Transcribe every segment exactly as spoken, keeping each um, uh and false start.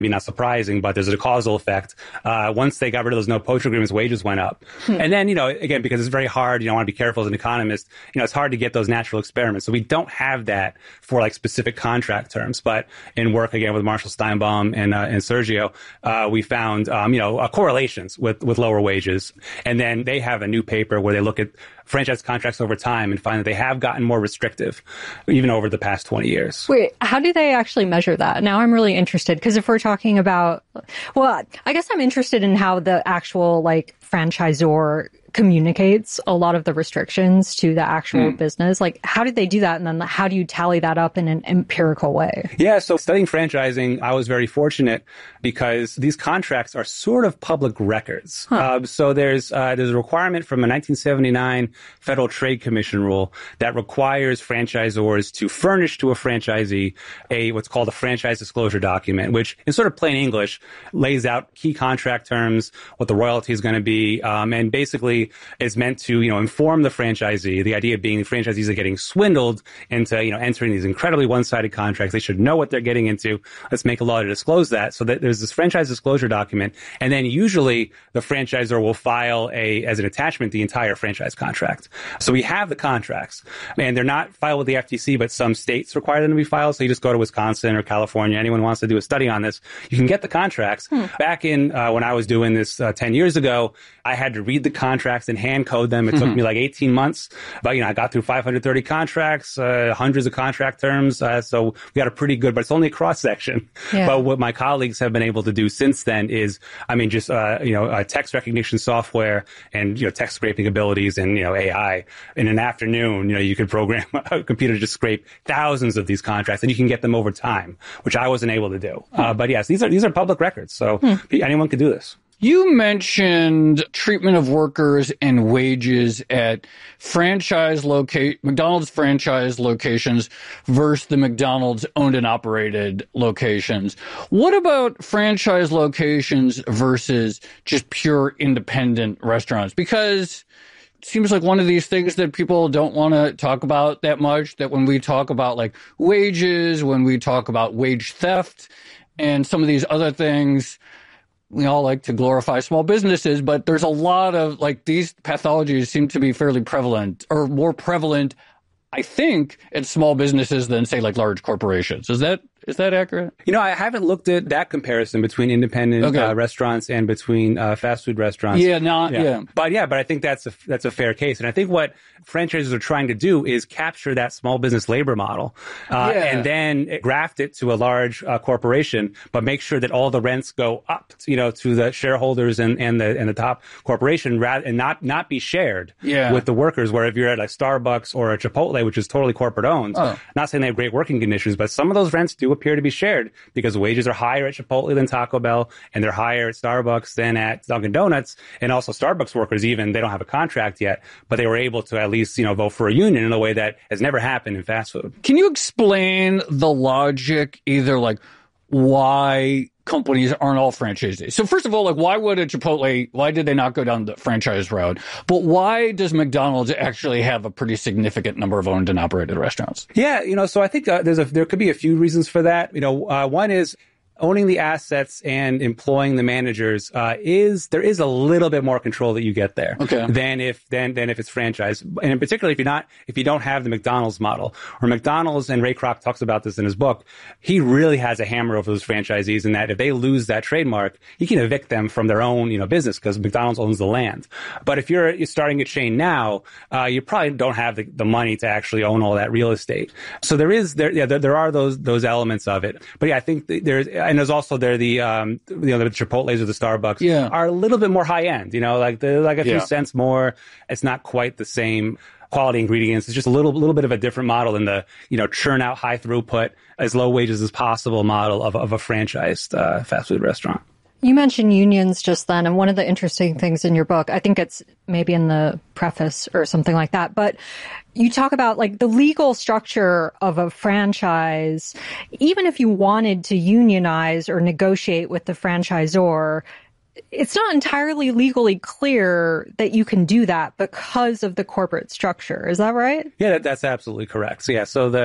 Maybe not surprising, but there's a causal effect. Uh, once they got rid of those no poach agreements, wages went up. Hmm. And then, you know, again, because it's very hard, you know, I want to be careful as an economist, you know, it's hard to get those natural experiments. So we don't have that for like specific contract terms. But in work, again, with Marshall Steinbaum and, uh, and Sergio, uh, we found, um, you know, uh, correlations with, with lower wages. And then they have a new paper where they look at franchise contracts over time and find that they have gotten more restrictive, even over the past twenty years. Wait, how do they actually measure that? Now I'm really interested, because if we're talking about, well, I guess I'm interested in how the actual, like, franchisor communicates a lot of the restrictions to the actual mm. business. Like, how did they do that? And then how do you tally that up in an empirical way? Yeah, so studying franchising, I was very fortunate because these contracts are sort of public records. Huh. Uh, so there's uh, there's a requirement from a nineteen seventy-nine Federal Trade Commission rule that requires franchisors to furnish to a franchisee a what's called a franchise disclosure document, which in sort of plain English lays out key contract terms, what the royalty is going to be, um, and basically is meant to, you know, inform the franchisee. The idea being franchisees are getting swindled into, you know, entering these incredibly one-sided contracts. They should know what they're getting into. Let's make a law to disclose that. So that there's this franchise disclosure document. And then usually the franchisor will file a, as an attachment, the entire franchise contract. So we have the contracts, and they're not filed with the F T C, but some states require them to be filed. So you just go to Wisconsin or California. Anyone wants to do a study on this, you can get the contracts. Hmm. Back in, uh, when I was doing this uh, ten years ago, I had to read the contracts and hand code them. It mm-hmm. took me like eighteen months, but you know, I got through five hundred thirty contracts, uh, hundreds of contract terms. Uh, so we got a pretty good, but it's only a cross section. Yeah. But what my colleagues have been able to do since then is, I mean, just, uh, you know, uh, text recognition software and, you know, text scraping abilities and, you know, A I. In an afternoon, you know, you could program a computer to just scrape thousands of these contracts, and you can get them over time, which I wasn't able to do. Hmm. Uh, but yes, these are, these are public records. So hmm. anyone could do this. You mentioned treatment of workers and wages at franchise locate McDonald's franchise locations versus the McDonald's owned and operated locations. What about franchise locations versus just pure independent restaurants? Because it seems like one of these things that people don't want to talk about that much, that when we talk about like wages, when we talk about wage theft and some of these other things, we all like to glorify small businesses, but there's a lot of, like, these pathologies seem to be fairly prevalent, or more prevalent, I think, in small businesses than, say, like large corporations. Is that Is that accurate? You know, I haven't looked at that comparison between independent okay. uh, restaurants and between uh, fast food restaurants. Yeah, not yeah. yeah. But yeah, but I think that's a that's a fair case. And I think what franchises are trying to do is capture that small business labor model uh, yeah. and then graft it to a large uh, corporation, but make sure that all the rents go up, you know, to the shareholders and, and the and the top corporation, rather and not not be shared yeah. with the workers. Where if you're at like Starbucks or a Chipotle, which is totally corporate owned, oh. not saying they have great working conditions, but some of those rents do appear to be shared because wages are higher at Chipotle than Taco Bell, and they're higher at Starbucks than at Dunkin' Donuts. And also Starbucks workers, even, they don't have a contract yet, but they were able to at least, you know, vote for a union in a way that has never happened in fast food. Can you explain the logic, either like why companies aren't all franchisees? So first of all, like, why would a Chipotle, why did they not go down the franchise route? But why does McDonald's actually have a pretty significant number of owned and operated restaurants? Yeah, you know, so I think uh, there's a, there could be a few reasons for that. You know, uh, one is owning the assets and employing the managers uh, is there is a little bit more control that you get there okay. than if than than if it's franchised. And in particular, if you're not if you don't have the McDonald's model, or McDonald's, and Ray Kroc talks about this in his book, he really has a hammer over those franchisees in that if they lose that trademark, he can evict them from their own you know business because McDonald's owns the land. But if you're you're starting a chain now, uh, you probably don't have the, the money to actually own all that real estate. So there is there yeah there, there are those those elements of it. But yeah, I think there's. And there's also there the um you know the Chipotles or the Starbucks yeah. are a little bit more high end, you know, like they're like a few yeah. cents more. It's not quite the same quality ingredients. It's just a little little bit of a different model than the you know churn out high throughput as low wages as possible model of of a franchised uh, fast food restaurant. You mentioned unions just then, and one of the interesting things in your book, I think it's maybe in the preface or something like that, but you talk about like the legal structure of a franchise. Even if you wanted to unionize or negotiate with the franchisor, it's not entirely legally clear that you can do that because of the corporate structure. Is that right? Yeah, that, that's absolutely correct. So yeah, so the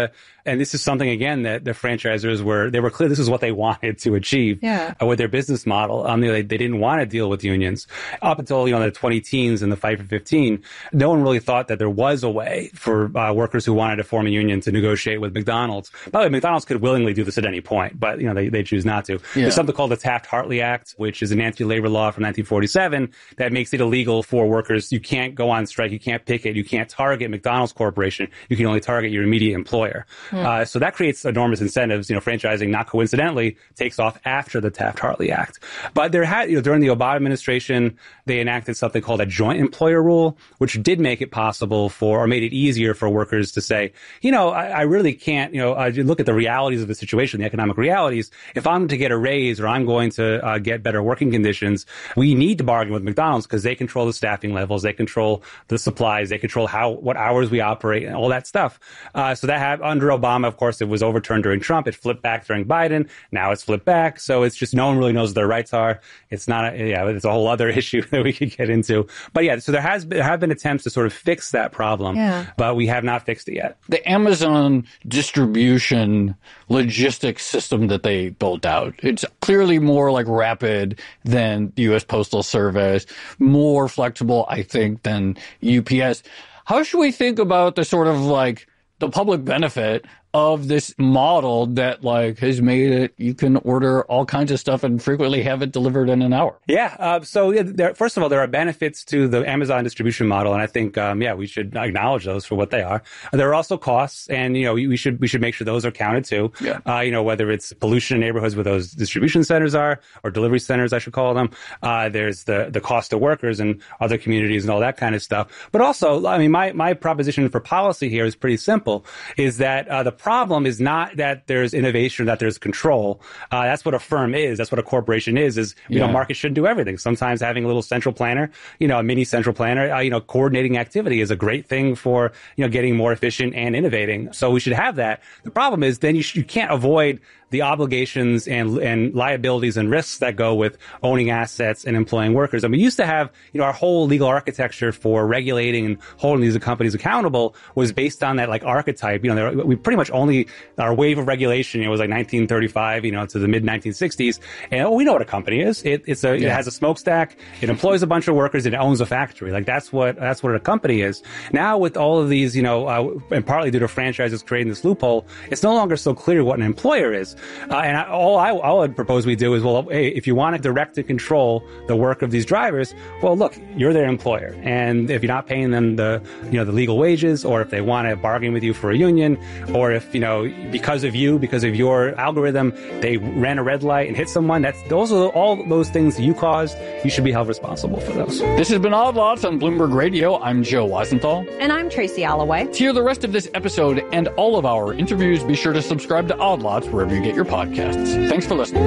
And this is something, again, that the franchisors were, they were clear this is what they wanted to achieve yeah. uh, with their business model. Um, they, they didn't want to deal with unions. Up until, you know, the twenty teens and the Fight for fifteen, no one really thought that there was a way for uh, workers who wanted to form a union to negotiate with McDonald's. By the way, McDonald's could willingly do this at any point, but, you know, they, they choose not to. Yeah. There's something called the Taft-Hartley Act, which is an anti-labor law from nineteen forty-seven that makes it illegal for workers. You can't go on strike. You can't picket. You can't target McDonald's Corporation. You can only target your immediate employer. Hmm. Uh, so that creates enormous incentives. You know, franchising, not coincidentally, takes off after the Taft-Hartley Act. But there had, you know, during the Obama administration, they enacted something called a joint employer rule, which did make it possible for, or made it easier for workers to say, you know, I, I really can't, you know, uh, you look at the realities of the situation, the economic realities. If I'm to get a raise or I'm going to uh, get better working conditions, we need to bargain with McDonald's because they control the staffing levels, they control the supplies, they control how, what hours we operate and all that stuff. Uh, so that had, under Obama, of course, it was overturned during Trump. It flipped back during Biden. Now it's flipped back. So it's just no one really knows what their rights are. It's not, a, yeah, it's a whole other issue that we could get into. But yeah, so there has been, there have been attempts to sort of fix that problem, yeah. but we have not fixed it yet. The Amazon distribution logistics system that they built out, it's clearly more like rapid than the U S Postal Service, more flexible, I think, than U P S. How should we think about the sort of like the public benefit of this model that like has made it, you can order all kinds of stuff and frequently have it delivered in an hour? Yeah. Uh, so yeah, there, first of all, there are benefits to the Amazon distribution model. And I think, um, yeah, we should acknowledge those for what they are. There are also costs, and, you know, we should, we should make sure those are counted too. Yeah. Uh, you know, whether it's pollution in neighborhoods where those distribution centers are, or delivery centers, I should call them. Uh, there's the, the cost to workers and other communities and all that kind of stuff. But also, I mean, my, my proposition for policy here is pretty simple, is that, uh, the problem is not that there's innovation, that there's control. Uh, that's what a firm is. That's what a corporation is, is, you yeah. know, markets shouldn't do everything. Sometimes having a little central planner, you know, a mini central planner, uh, you know, coordinating activity is a great thing for, you know, getting more efficient and innovating. So we should have that. The problem is then you, sh- you can't avoid the obligations and and liabilities and risks that go with owning assets and employing workers. And we used to have, you know, our whole legal architecture for regulating and holding these companies accountable was based on that like archetype. You know, there, we pretty much only, our wave of regulation, you know, was like nineteen thirty-five, you know, to the mid nineteen sixties. And oh, we know what a company is. It, it's a, yeah. it has a smokestack. It employs a bunch of workers. It owns a factory. Like that's what, that's what a company is. Now with all of these, you know, uh, and partly due to franchises creating this loophole, it's no longer so clear what an employer is. Uh, and I, all I, all I'd propose we do is, well, hey, if you want to direct and control the work of these drivers, well, look, you're their employer. And if you're not paying them the, you know, the legal wages, or if they want to bargain with you for a union, or if, you know, because of you, because of your algorithm, they ran a red light and hit someone, that's, those are all those things that you caused. You should be held responsible for those. This has been Odd Lots on Bloomberg Radio. I'm Joe Weisenthal. And I'm Tracy Alloway. To hear the rest of this episode and all of our interviews, be sure to subscribe to Odd Lots wherever you get your podcasts. Thanks for listening.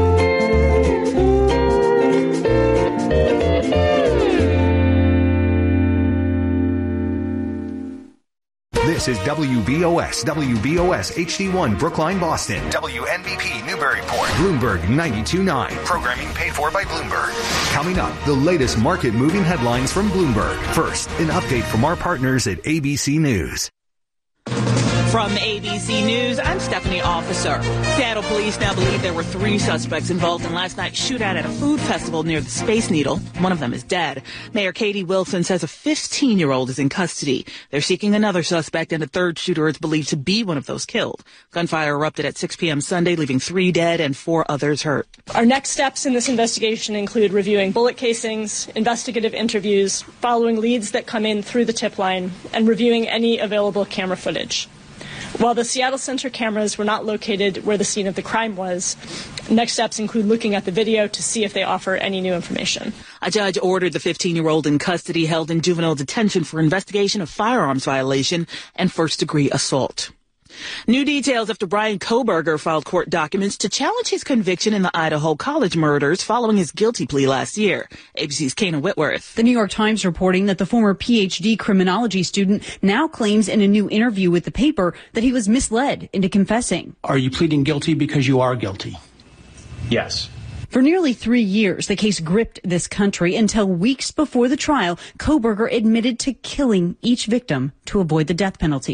This is W B O S, W B O S H D one, Brookline, Boston. W N B P, Newburyport. Bloomberg ninety-two point nine. Programming paid for by Bloomberg. Coming up, the latest market-moving headlines from Bloomberg. First, an update from our partners at A B C News. From A B C News, I'm Stephanie Officer. Seattle police now believe there were three suspects involved in last night's shootout at a food festival near the Space Needle. One of them is dead. Mayor Katie Wilson says a fifteen-year-old is in custody. They're seeking another suspect, and a third shooter is believed to be one of those killed. Gunfire erupted at six p.m. Sunday, leaving three dead and four others hurt. Our next steps in this investigation include reviewing bullet casings, investigative interviews, following leads that come in through the tip line, and reviewing any available camera footage. While the Seattle Center cameras were not located where the scene of the crime was, next steps include looking at the video to see if they offer any new information. A judge ordered the fifteen-year-old in custody, held in juvenile detention for investigation of firearms violation and first-degree assault. New details after Bryan Kohberger filed court documents to challenge his conviction in the Idaho College murders following his guilty plea last year. A B C's Kana Whitworth. The New York Times reporting that the former P H D criminology student now claims in a new interview with the paper that he was misled into confessing. Are you pleading guilty because you are guilty? Yes. For nearly three years, the case gripped this country until weeks before the trial, Kohberger admitted to killing each victim to avoid the death penalty.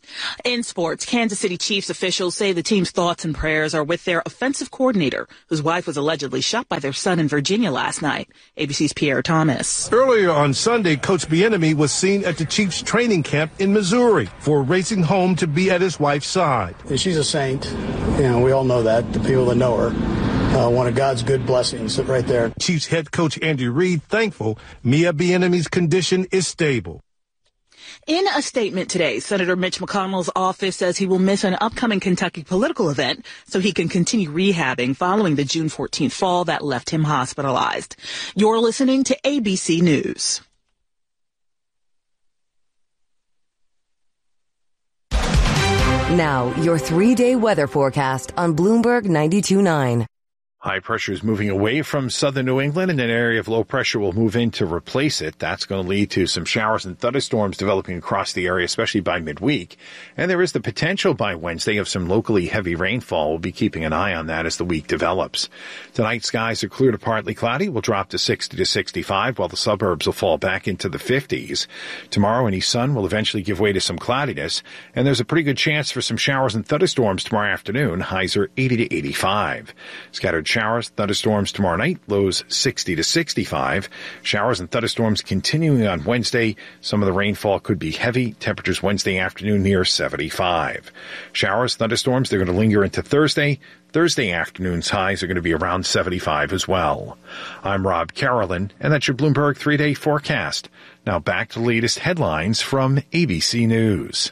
In sports, Kansas City Chiefs officials say the team's thoughts and prayers are with their offensive coordinator, whose wife was allegedly shot by their son in Virginia last night. A B C's Pierre Thomas. Earlier on Sunday, Coach Bieniemy was seen at the Chiefs training camp in Missouri for racing home to be at his wife's side. She's a saint. You know, we all know that, the people that know her. Uh, one of God's good blessings right there. Chiefs head coach Andy Reid thankful Mia Bieniemy's condition is stable. In a statement today, Senator Mitch McConnell's office says he will miss an upcoming Kentucky political event so he can continue rehabbing following the June fourteenth fall that left him hospitalized. You're listening to A B C News. Now, your three-day weather forecast on Bloomberg ninety-two point nine. High pressure is moving away from southern New England, and an area of low pressure will move in to replace it. That's going to lead to some showers and thunderstorms developing across the area, especially by midweek. And there is the potential by Wednesday of some locally heavy rainfall. We'll be keeping an eye on that as the week develops. Tonight, skies are clear to partly cloudy. We'll drop to sixty to sixty-five, while the suburbs will fall back into the fifties. Tomorrow, any sun will eventually give way to some cloudiness, and there's a pretty good chance for some showers and thunderstorms tomorrow afternoon. Highs are eighty to eighty-five. Scattered showers, thunderstorms tomorrow night, lows sixty to sixty-five. Showers and thunderstorms continuing on Wednesday. Some of the rainfall could be heavy. Temperatures Wednesday afternoon near seventy-five. Showers, thunderstorms, they're going to linger into Thursday. Thursday afternoon's highs are going to be around seventy-five as well. I'm Rob Carolyn, and that's your Bloomberg three-day forecast. Now back to the latest headlines from A B C News.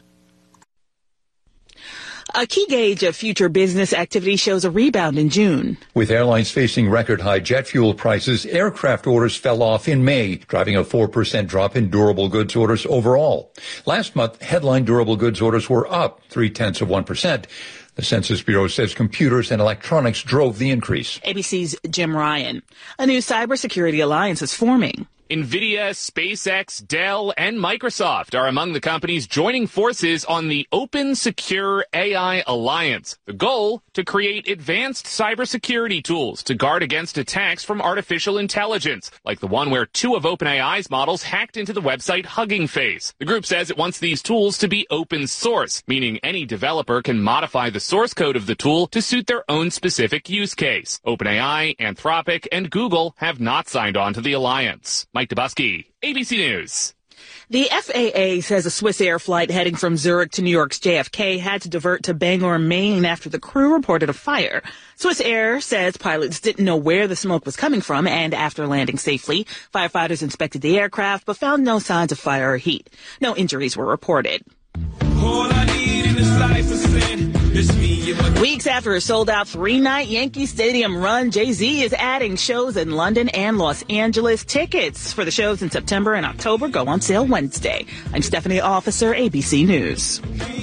A key gauge of future business activity shows a rebound in June. With airlines facing record-high jet fuel prices, aircraft orders fell off in May, driving a four percent drop in durable goods orders overall. Last month, headline durable goods orders were up three-tenths of one percent. The Census Bureau says computers and electronics drove the increase. A B C's Jim Ryan. A new cybersecurity alliance is forming. NVIDIA, SpaceX, Dell, and Microsoft are among the companies joining forces on the Open Secure A I Alliance. The goal, to create advanced cybersecurity tools to guard against attacks from artificial intelligence, like the one where two of OpenAI's models hacked into the website Hugging Face. The group says it wants these tools to be open source, meaning any developer can modify the source code of the tool to suit their own specific use case. OpenAI, Anthropic, and Google have not signed on to the alliance. Mike Dubusky, A B C News. The F A A says a Swiss Air flight heading from Zurich to New York's J F K had to divert to Bangor, Maine after the crew reported a fire. Swiss Air says pilots didn't know where the smoke was coming from, and after landing safely, firefighters inspected the aircraft but found no signs of fire or heat. No injuries were reported. All I need in this life is sin. Weeks after a sold-out three-night Yankee Stadium run, Jay-Z is adding shows in London and Los Angeles. Tickets for the shows in September and October go on sale Wednesday. I'm Stephanie Officer, A B C News.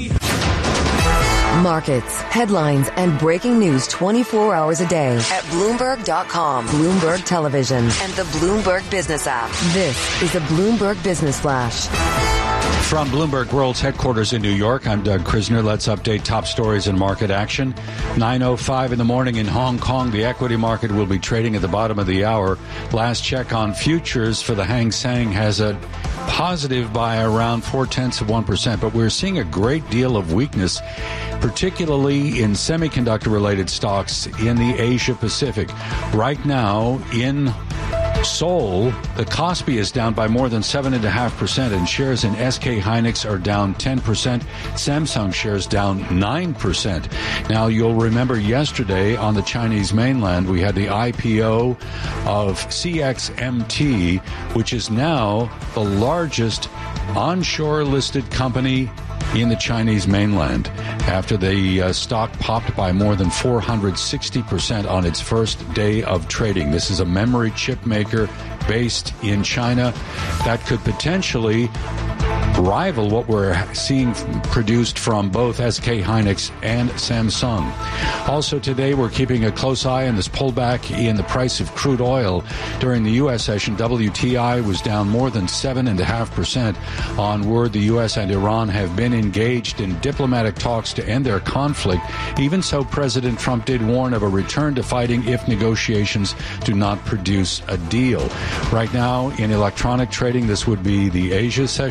Markets, headlines, and breaking news twenty-four hours a day at Bloomberg dot com, Bloomberg Television, and the Bloomberg Business app. This is a Bloomberg Business Flash. From Bloomberg World's headquarters in New York, I'm Doug Krisner. Let's update top stories and market action. nine oh five in the morning in Hong Kong. The equity market will be trading at the bottom of the hour. Last check on futures for the Hang Seng has a positive by around four-tenths of one percent, but we're seeing a great deal of weakness, particularly in semiconductor-related stocks in the Asia-Pacific. Right now, in Seoul, the Kospi is down by more than seven point five percent, and shares in S K Hynix are down ten percent. Samsung shares down nine percent. Now, you'll remember yesterday on the Chinese mainland, we had the I P O of C X M T, which is now the largest onshore listed company in the Chinese mainland, after the uh, stock popped by more than four hundred sixty percent on its first day of trading. This is a memory chip maker based in China that could potentially rival what we're seeing produced from both S K Hynix and Samsung. Also today, we're keeping a close eye on this pullback in the price of crude oil. During the U S session, W T I was down more than seven point five percent on word the U S and Iran have been engaged in diplomatic talks to end their conflict. Even so, President Trump did warn of a return to fighting if negotiations do not produce a deal. Right now, in electronic trading, this would be the Asia session.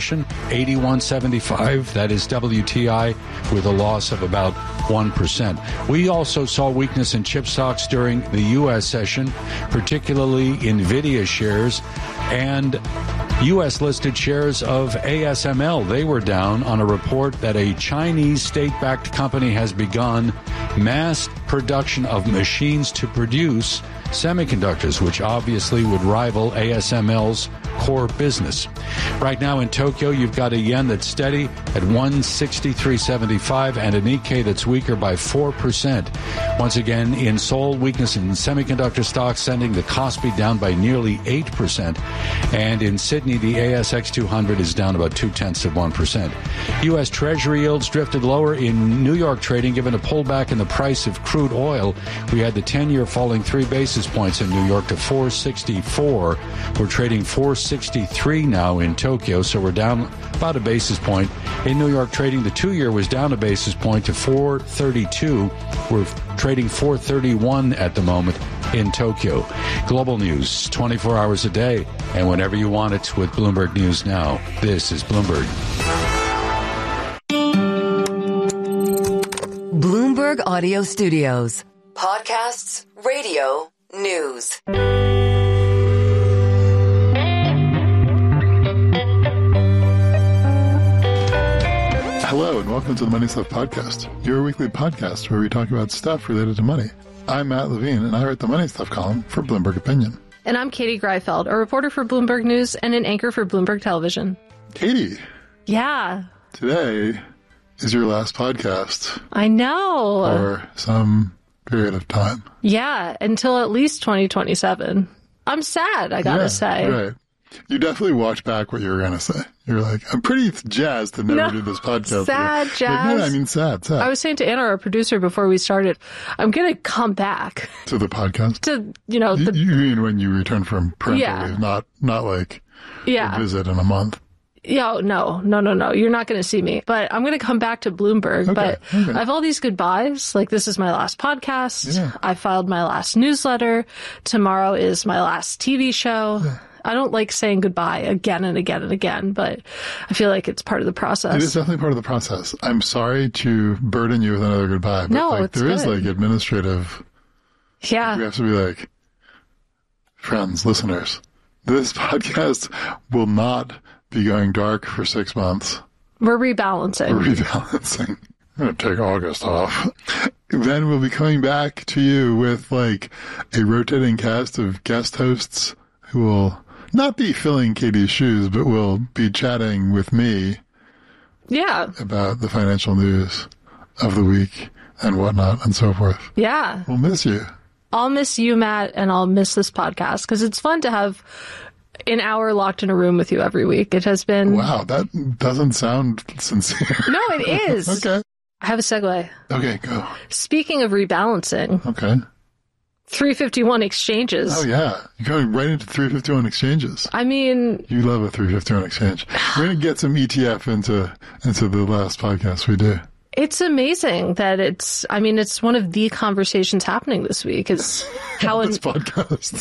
eighty-one seventy-five. That is W T I with a loss of about one percent. We also saw weakness in chip stocks during the U S session, particularly NVIDIA shares and U S-listed shares of A S M L. They were down on a report that a Chinese state-backed company has begun mass production of machines to produce semiconductors, which obviously would rival A S M L's core business. Right now in Tokyo, you've got a yen that's steady at one sixty-three seventy-five and an Nikkei that's weaker by four percent. Once again, in Seoul, weakness in semiconductor stocks sending the Kospi down by nearly eight percent. And in Sydney, the A S X two hundred is down about two-tenths of one percent. U S Treasury yields drifted lower in New York trading, given a pullback in the price of crude oil. We had the ten-year falling three basis points in New York to four sixty-four. We're trading four sixty-three now in Tokyo, so we're down about a basis point. In New York trading, the two-year was down a basis point to four thirty-two. We're trading four thirty-one at the moment in Tokyo. Global news, twenty-four hours a day, and whenever you want it with Bloomberg News Now. This is Bloomberg. Bloomberg Audio Studios. Podcasts, radio, news. Hello and welcome to the Money Stuff Podcast, your weekly podcast where we talk about stuff related to money. I'm Matt Levine, and I write the Money Stuff column for Bloomberg Opinion. And I'm Katie Greifeld, a reporter for Bloomberg News and an anchor for Bloomberg Television. Katie. Yeah. Today is your last podcast. I know. For some period of time. Yeah, until at least twenty twenty-seven. I'm sad, I gotta yeah, say. Right. You definitely watched back what you were going to say. You were like, I'm pretty jazzed to never no, do this podcast. Sad, like, jazz. no, I mean sad, sad. I was saying to Anna, our producer, before we started, I'm going to come back. To the podcast? To, you know. The, you, you mean when you return from parental yeah. leave, not, not like yeah. a visit in a month. Yeah, no, no, no, no. You're not going to see me. But I'm going to come back to Bloomberg. Okay, but okay. I have all these goodbyes. Like, this is my last podcast. Yeah. I filed my last newsletter. Tomorrow is my last T V show. Yeah. I don't like saying goodbye again and again and again, but I feel like it's part of the process. It is definitely part of the process. I'm sorry to burden you with another goodbye, but no, like, it's there good. is like administrative. Yeah. We have to be like, friends, listeners, this podcast will not be going dark for six months. We're rebalancing. We're rebalancing. I'm going to take August off. Then we'll be coming back to you with like a rotating cast of guest hosts who will not be filling Katie's shoes, but will be chatting with me. Yeah. About the financial news of the week and whatnot and so forth. Yeah. We'll miss you. I'll miss you, Matt, and I'll miss this podcast because it's fun to have an hour locked in a room with you every week. It has been. Wow, that doesn't sound sincere. No, it is. Okay. I have a segue. Okay, go. Speaking of rebalancing. Okay. three fifty-one exchanges. Oh, yeah. You're going right into three fifty-one exchanges. I mean... You love a three fifty-one exchange. We're going to get some E T F into into the last podcast we do. It's amazing that it's, I mean, it's one of the conversations happening this week is how... this podcast.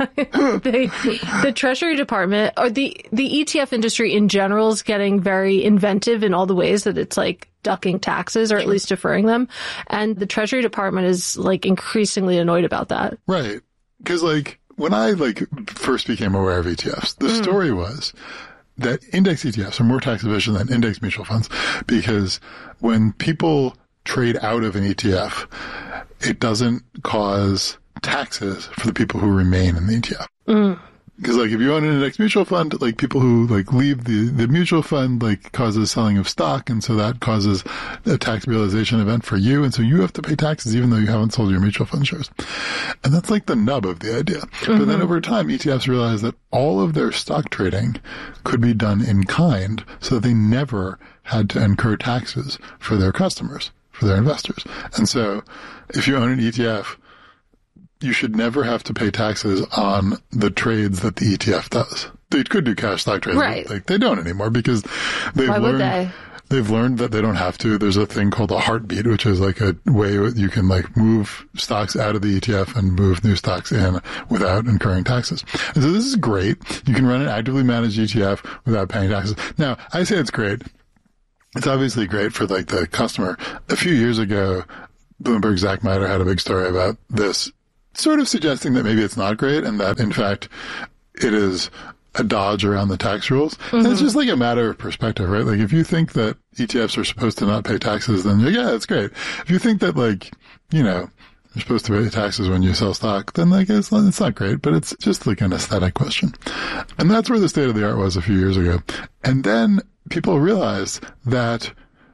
the, the Treasury Department, or the, the E T F industry in general is getting very inventive in all the ways that it's like ducking taxes or at least deferring them. And the Treasury Department is like increasingly annoyed about that. Right. Because like when I like first became aware of E T Fs, the mm. story was that index E T Fs are more tax efficient than index mutual funds because when people trade out of an E T F, it doesn't cause taxes for the people who remain in the E T F. Mm. Because, like, if you own an index mutual fund, like, people who, like, leave the, the mutual fund, like, causes selling of stock, and so that causes a tax realization event for you, and so you have to pay taxes even though you haven't sold your mutual fund shares. And that's, like, the nub of the idea. Mm-hmm. But then over time, E T Fs realize that all of their stock trading could be done in kind, so that they never had to incur taxes for their customers, for their investors. And so, if you own an E T F, you should never have to pay taxes on the trades that the E T F does. They could do cash stock trades, right. but like, they don't anymore because they've Why learned. Would they? they've learned that they don't have to. There's a thing called a heartbeat, which is like a way you can like move stocks out of the E T F and move new stocks in without incurring taxes. And so this is great. You can run an actively managed E T F without paying taxes. Now, I say it's great. It's obviously great for like the customer. A few years ago, Bloomberg's Zach Miter had a big story about this, sort of suggesting that maybe it's not great and that in fact it is a dodge around the tax rules. Mm-hmm. And it's just like a matter of perspective, right? Like if you think that E T Fs are supposed to not pay taxes, then you're, yeah, it's great. If you think that like, you know, you're supposed to pay taxes when you sell stock, then like it's not, it's not great, but it's just like an aesthetic question. And that's where the state of the art was a few years ago. And then people realized that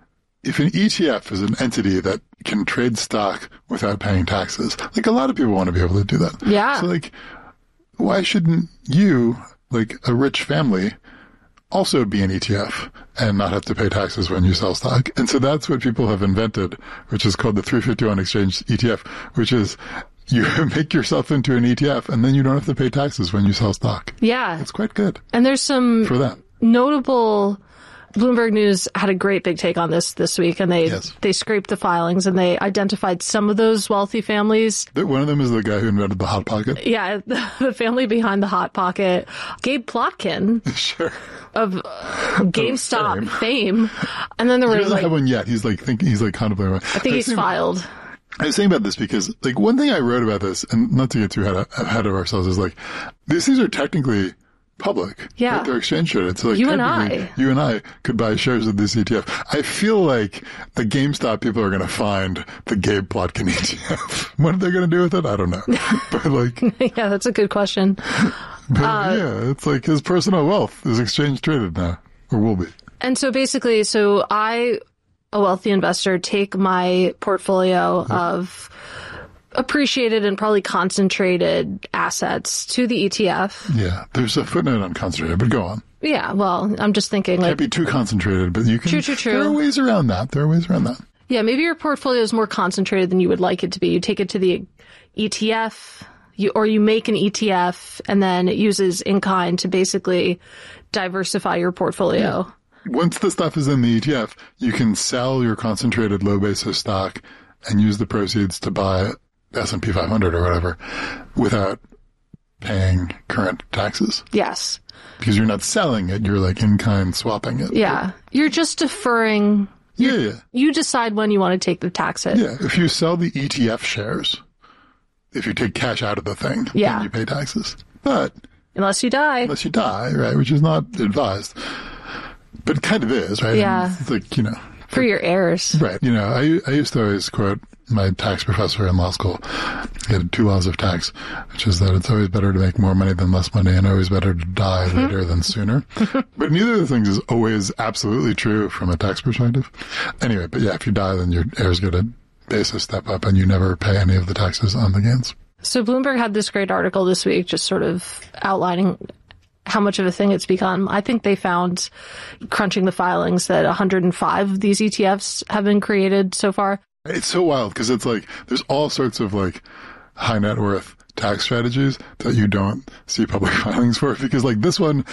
if an E T F is an entity that can trade stock without paying taxes, like a lot of people want to be able to do that. Yeah. So like, why shouldn't you, like a rich family, also be an E T F and not have to pay taxes when you sell stock? And so that's what people have invented, which is called the three fifty-one exchange E T F, which is you make yourself into an E T F and then you don't have to pay taxes when you sell stock. Yeah. It's quite good. And there's some for that. notable... Bloomberg News had a great big take on this this week, and they yes. they scraped the filings and they identified some of those wealthy families. One of them is the guy who invented the Hot Pocket. Yeah, the, the family behind the Hot Pocket, Gabe Plotkin, sure, of uh, GameStop fame. fame, and then there he was doesn't like have one yet. He's like thinking, he's like contemplating. I think I he's filed. I was saying about this because, like, one thing I wrote about this, and not to get too ahead, ahead of ourselves, is like these things are technically public. Yeah. Like they're exchange traded. So like you and I. You and I could buy shares of this E T F. I feel like the GameStop people are going to find the Gabe Plotkin E T F. What are they going to do with it? I don't know. But like. Yeah, that's a good question. But uh, yeah, it's like his personal wealth is exchange traded now, or will be. And so basically, so I, a wealthy investor, take my portfolio mm-hmm. of appreciated and probably concentrated assets to the E T F. Yeah, there's a footnote on concentrated, but go on. Yeah, well, I'm just thinking like... Can't be too concentrated, but you can... True, true, true. There are ways around that. There are ways around that. Yeah, maybe your portfolio is more concentrated than you would like it to be. You take it to the E T F, you, or you make an E T F, and then it uses in-kind to basically diversify your portfolio. Yeah. Once the stuff is in the E T F, you can sell your concentrated low-basis stock and use the proceeds to buy S and P five hundred or whatever without paying current taxes. Yes. Because you're not selling it, you're like in-kind swapping it. Yeah. You're just deferring. Yeah, yeah. You decide when you want to take the tax hit. Yeah. If you sell the E T F shares, if you take cash out of the thing, yeah. then you pay taxes. But unless you die. Unless you die, right, which is not advised. But it kind of is, right? Yeah. It's like, you know. For your heirs. Right. You know, I I used to always quote my tax professor in law school. He had two laws of tax, which is that it's always better to make more money than less money and always better to die later than sooner. But neither of the things is always absolutely true from a tax perspective. Anyway, but yeah, if you die, then your heirs get a basis step up and you never pay any of the taxes on the gains. So Bloomberg had this great article this week just sort of outlining how much of a thing it's become. I think they found, crunching the filings, that one hundred five of these E T Fs have been created so far. It's so wild because it's like there's all sorts of like high net worth tax strategies that you don't see public filings for, because like this one,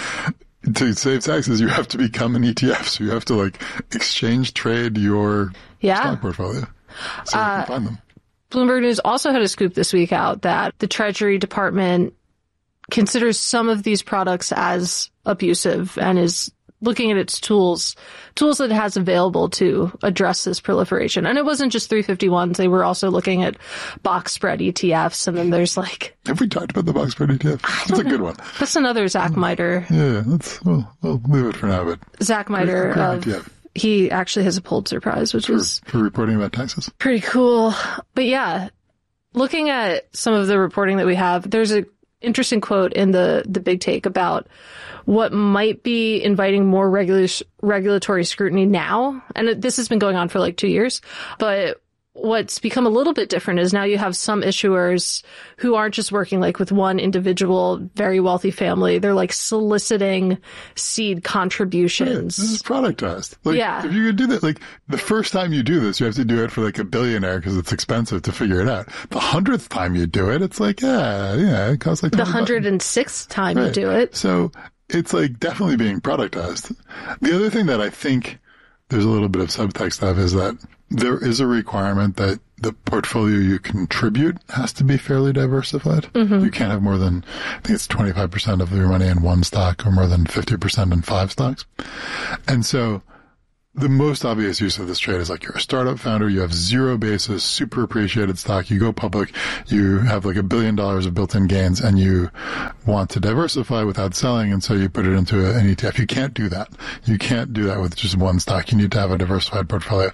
to save taxes, you have to become an E T F. So you have to like exchange trade your yeah. stock portfolio so uh, you can find them. Bloomberg News also had a scoop this week out that the Treasury Department considers some of these products as abusive and is looking at its tools, tools that it has available to address this proliferation. And it wasn't just three fifty-ones. They were also looking at box spread E T Fs. And then there's like... Have we talked about the box spread E T F? That's a good one. That's another Zach Miter. Yeah, let's, we'll, we'll leave it for now. But Zach Miter, uh, he actually has a Pulitzer Prize, which for, is... For reporting about taxes. Pretty cool. But yeah, looking at some of the reporting that we have, there's a interesting quote in the, the big take about what might be inviting more regula- regulatory scrutiny now. And this has been going on for like two years. But what's become a little bit different is now you have some issuers who aren't just working like with one individual, very wealthy family. They're like soliciting seed contributions. Yeah, this is productized. Like, yeah. If you could do that, like the first time you do this, you have to do it for like a billionaire because it's expensive to figure it out. The hundredth time you do it, it's like, yeah, yeah, it costs like the hundred and sixth time right. you do it. So it's like definitely being productized. The other thing that I think there's a little bit of subtext of is that there is a requirement that the portfolio you contribute has to be fairly diversified. Mm-hmm. You can't have more than, I think it's twenty-five percent of your money in one stock or more than fifty percent in five stocks. And so the most obvious use of this trade is like you're a startup founder, you have zero basis, super appreciated stock, you go public, you have like a billion dollars of built-in gains, and you want to diversify without selling, and so you put it into an E T F. You can't do that. You can't do that with just one stock. You need to have a diversified portfolio.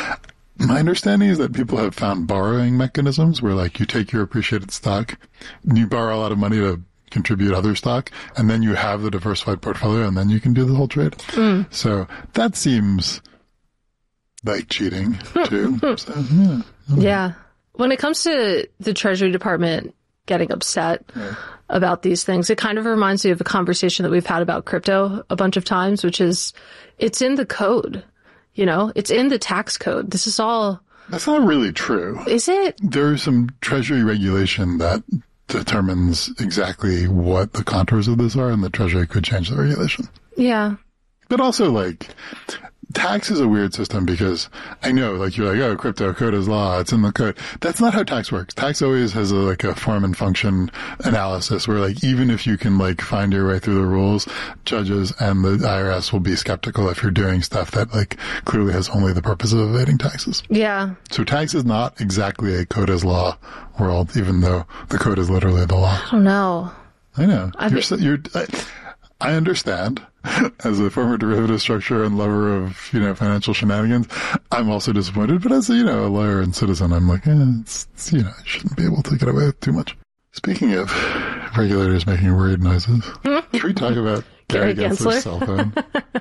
My understanding is that people have found borrowing mechanisms where like you take your appreciated stock, you borrow a lot of money to contribute other stock, and then you have the diversified portfolio, and then you can do the whole trade. Mm. So that seems like cheating too. So, yeah. Yeah. When it comes to the Treasury Department getting upset yeah. about these things, it kind of reminds me of a conversation that we've had about crypto a bunch of times, which is it's in the code. You know, it's in the tax code. This is all. That's not really true. Is it? There's some Treasury regulation that determines exactly what the contours of this are, and the Treasury could change the regulation. Yeah. But also, like, tax is a weird system because I know, like, you're like, oh, crypto code is law, it's in the code. That's not how tax works. Tax always has a, like a form and function analysis where, like, even if you can, like, find your way through the rules, judges and the I R S will be skeptical if you're doing stuff that, like, clearly has only the purpose of evading taxes. Yeah. So tax is not exactly a code is law world, even though the code is literally the law. I don't know. I know. I you're, think- you're, I, I understand. As a former derivative structurer and lover of, you know, financial shenanigans, I'm also disappointed. But as a, you know, a lawyer and citizen, I'm like, eh, it's, it's, you know, I shouldn't be able to get away with too much. Speaking of regulators making worried noises, can we talk about Gary, Gary Gensler's cell phone?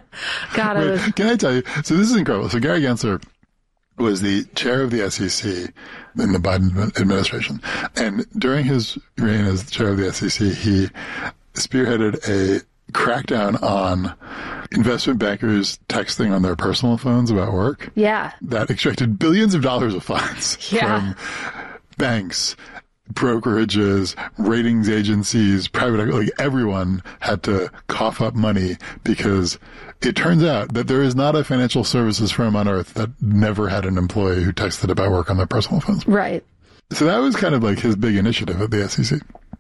God, Wait, I was... Can I tell you? So this is incredible. So Gary Gensler was the chair of the S E C in the Biden administration. And during his reign as chair of the S E C, he spearheaded a crackdown on investment bankers texting on their personal phones about work. Yeah. That extracted billions of dollars of funds yeah. from banks, brokerages, ratings agencies, private, like everyone had to cough up money because it turns out that there is not a financial services firm on earth that never had an employee who texted about work on their personal phones. Right. So that was kind of like his big initiative at the S E C.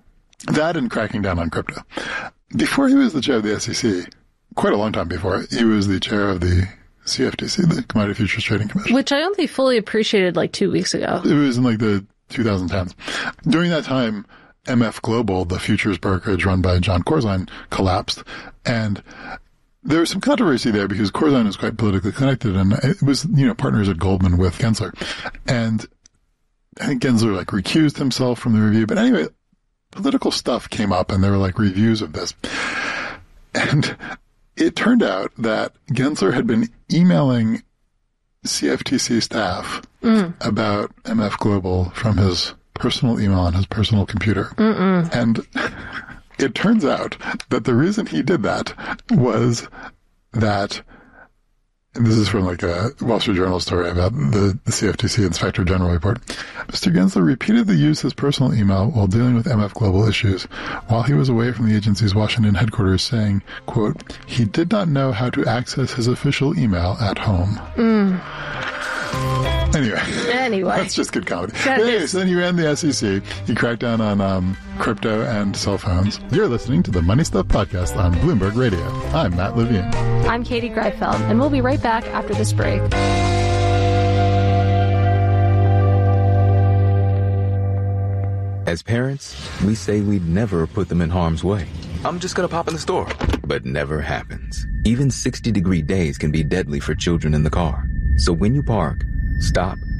That and cracking down on crypto. Before he was the chair of the S E C, quite a long time before, he was the chair of the C F T C, the Commodity Futures Trading Commission. Which I only fully appreciated like two weeks ago. It was in like the twenty tens. During that time, M F Global, the futures brokerage run by John Corzine, collapsed. And there was some controversy there because Corzine was quite politically connected, and it was, you know, partners at Goldman with Gensler. And I think Gensler like recused himself from the review. But anyway, political stuff came up and there were like reviews of this. And it turned out that Gensler had been emailing C F T C staff mm. about M F Global from his personal email on his personal computer. Mm-mm. And it turns out that the reason he did that was that, and this is from like a Wall Street Journal story about the, the C F T C Inspector General report. Mister Gensler repeatedly used his personal email while dealing with M F Global issues while he was away from the agency's Washington headquarters, saying, quote, he did not know how to access his official email at home. Mm. Anyway. Anyway. That's just good comedy. That anyway, is. so then he ran the S E C. He cracked down on um, crypto and cell phones. You're listening to the Money Stuff Podcast on Bloomberg Radio. I'm Matt Levine. I'm Katie Greifeld, and we'll be right back after this break. As parents, we say we'd never put them in harm's way. I'm just gonna pop in the store. But never happens. Even sixty degree days can be deadly for children in the car. So when you park, stop,